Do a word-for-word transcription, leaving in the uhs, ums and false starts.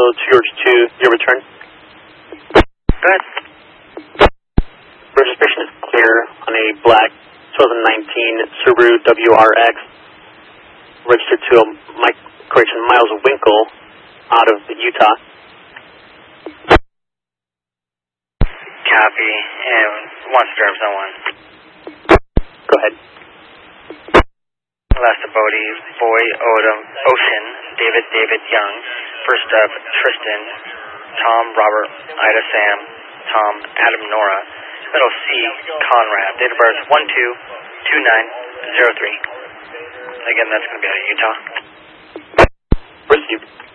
George two, your return. Go ahead. Registration is clear on a black twenty nineteen Subaru W R X, registered to a, my, correction, Miles Winkle out of Utah. Copy, and wants to drive someone. Go ahead. Last of Bodie, Boy, Odom, Ocean, David, David Young, first of Tristan, Tom, Robert, Ida, Sam, Tom, Adam, Nora, middle C, Conrad, date of birth one two two nine zero three. Again, that's going to be out of Utah. Proceed.